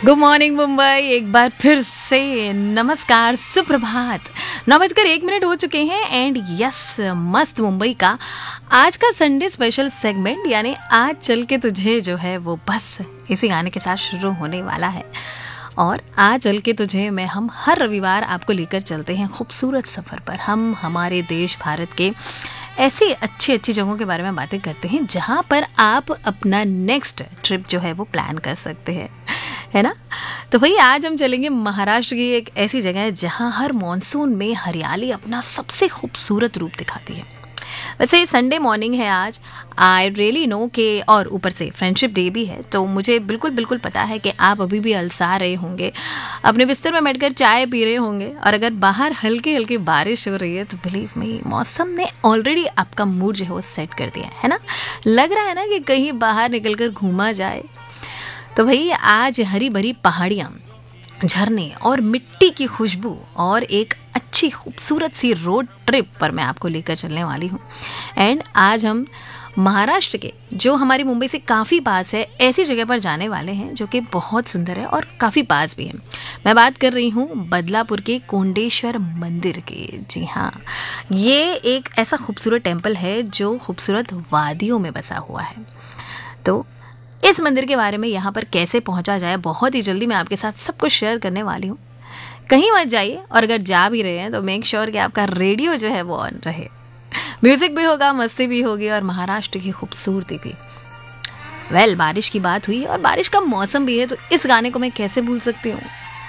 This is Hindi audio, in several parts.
गुड मॉर्निंग मुंबई, एक बार फिर से नमस्कार, सुप्रभात। 9:01 हो चुके हैं एंड यस, मस्त मुंबई का आज का संडे स्पेशल सेगमेंट यानी आज चल के तुझे जो है वो बस इसी गाने के साथ शुरू होने वाला है। और आज चल के तुझे में हम हर रविवार आपको लेकर चलते हैं खूबसूरत सफ़र पर। हम हमारे देश भारत के ऐसी अच्छी अच्छी जगहों के बारे में बातें करते हैं जहाँ पर आप अपना नेक्स्ट ट्रिप जो है वो प्लान कर सकते हैं, है ना। तो भाई आज हम चलेंगे महाराष्ट्र की एक ऐसी जगह है जहाँ हर मॉनसून में हरियाली अपना सबसे खूबसूरत रूप दिखाती है। वैसे संडे मॉर्निंग है आज, आई रियली नो के, और ऊपर से फ्रेंडशिप डे भी है, तो मुझे बिल्कुल पता है कि आप अभी भी अलसा रहे होंगे, अपने बिस्तर में बैठकर चाय पी रहे होंगे। और अगर बाहर हल्की हल्की बारिश हो रही है तो बिलीव मी, मौसम ने ऑलरेडी आपका मूड जो है वो सेट कर दिया है ना। लग रहा है ना कि कहीं बाहर निकल कर घूमा जाए। तो भाई आज हरी भरी पहाड़ियाँ, झरने और मिट्टी की खुशबू और एक अच्छी खूबसूरत सी रोड ट्रिप पर मैं आपको लेकर चलने वाली हूँ। एंड आज हम महाराष्ट्र के, जो हमारी मुंबई से काफ़ी पास है, ऐसी जगह पर जाने वाले हैं जो कि बहुत सुंदर है और काफ़ी पास भी है। मैं बात कर रही हूँ बदलापुर के कोंडेश्वर मंदिर की। जी हाँ, ये एक ऐसा खूबसूरत टेम्पल है जो खूबसूरत वादियों में बसा हुआ है। तो इस मंदिर के बारे में, यहाँ पर कैसे पहुँचा जाए, बहुत ही जल्दी मैं आपके साथ सब कुछ शेयर करने वाली हूँ। कहीं मत जाइए, और अगर जा भी रहे हैं तो मेक श्योर कि आपका रेडियो जो है वो ऑन रहे। म्यूजिक भी होगा, मस्ती भी होगी और महाराष्ट्र की खूबसूरती भी। वेल, बारिश की बात हुई और बारिश का मौसम भी है, तो इस गाने को मैं कैसे भूल सकती हूँ।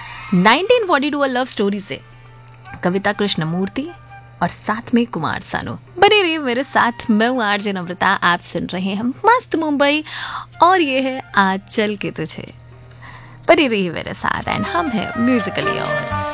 1942 लव स्टोरी से कविता कृष्णमूर्ति और साथ में कुमार सानू। बनी रही मेरे साथ, मैं हूँ आरजे नम्रता। आप सुन रहे हैं मस्त मुंबई और ये है आज चल के तुझे। बनी रही मेरे साथ एंड हम है म्यूजिकली योर्स।